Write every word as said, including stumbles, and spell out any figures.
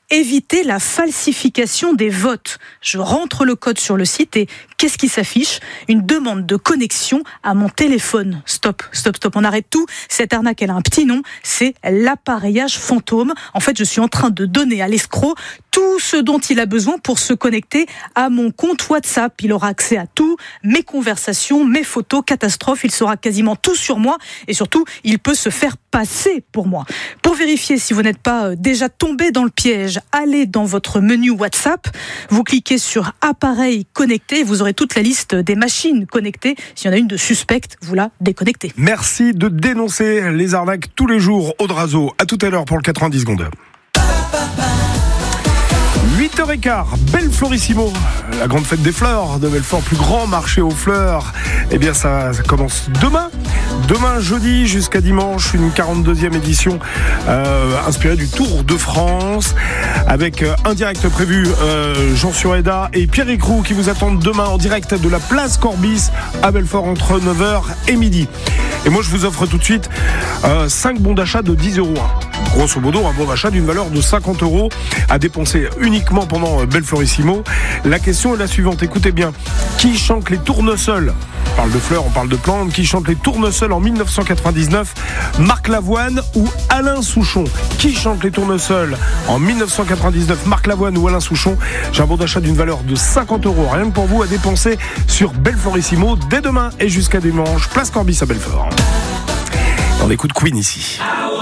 éviter la falsification des votes. Je rentre le code sur le site et qu'est-ce qui s'affiche ? Une demande de connexion à mon téléphone. Stop, stop, stop, on arrête tout. Cette arnaque, elle a un petit nom, c'est l'appareillage fantôme. En fait, je suis en train de donner à l'escroc tout ce dont il a besoin pour se connecter à mon compte WhatsApp. Il aura accès à tout, mes conversations, mes photos, catastrophe, il saura quasiment tout sur moi et surtout, il peut se faire passer pour moi. Pour vérifier si vous n'êtes pas déjà tombé dans le piège, allez dans votre menu WhatsApp, vous cliquez sur appareil connecté, vous aurez toute la liste des machines connectées. S'il y en a une de suspecte, vous la déconnectez. Merci de dénoncer les arnaques tous les jours. Aude Razo, à tout à l'heure pour le quatre-vingt-dix secondes. huit heures quinze, Belle Florissimo, la grande fête des fleurs de Belfort, plus grand marché aux fleurs. Eh bien, ça, ça commence demain. Demain, jeudi, jusqu'à dimanche, une quarante-deuxième édition euh, inspirée du Tour de France, avec euh, un direct prévu, euh, Jean Sureda et Pierre Écrou qui vous attendent demain en direct de la place Corbis à Belfort entre neuf heures et midi. Et moi, je vous offre tout de suite euh, cinq bons d'achat de dix euros. Grosso modo, un bon d'achat d'une valeur de cinquante euros à dépenser uniquement pendant Belle Florissimo. La question est la suivante, écoutez bien. Qui chante les tournesols ? On parle de fleurs, on parle de plantes. Qui chante les tournesols en dix-neuf cent quatre-vingt-dix-neuf ? Marc Lavoine ou Alain Souchon ? Qui chante les tournesols en dix-neuf cent quatre-vingt-dix-neuf ? Marc Lavoine ou Alain Souchon ? J'ai un bon d'achat d'une valeur de cinquante euros. Rien que pour vous à dépenser sur Belle Florissimo dès demain et jusqu'à dimanche. Place Corbis à Belfort. On écoute Queen ici.